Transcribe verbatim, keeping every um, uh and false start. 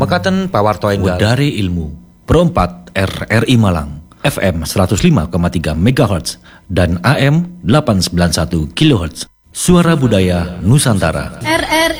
Mekaten pawarto enggal Udari Ilmu Perempat R R I Malang F M seratus lima koma tiga megahertz dan A M delapan ratus sembilan puluh satu kilohertz. Suara Budaya Nusantara. R R